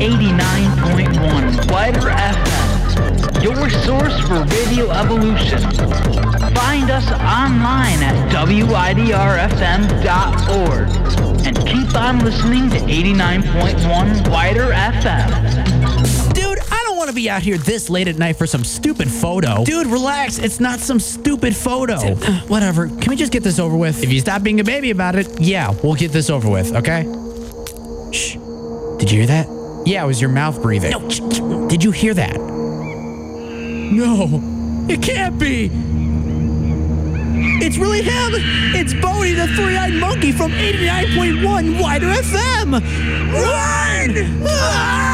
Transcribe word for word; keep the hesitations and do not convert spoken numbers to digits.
eighty-nine point one Wider F M, your source for radio evolution. Find us online at W I D R F M dot org and keep on listening to eighty-nine point one Wider F M. Dude, I don't want to be out here this late at night for some stupid photo. Dude, relax. It's not some stupid photo. Whatever. Can we just get this over with? If you stop being a baby about it, yeah, we'll get this over with, okay? Shh. Did you hear that? Yeah, it was your mouth breathing. No. Did you hear that? No. It can't be. It's really him. It's Bodie, the three-eyed monkey from eighty-nine point one Wider F M. Run! Ah!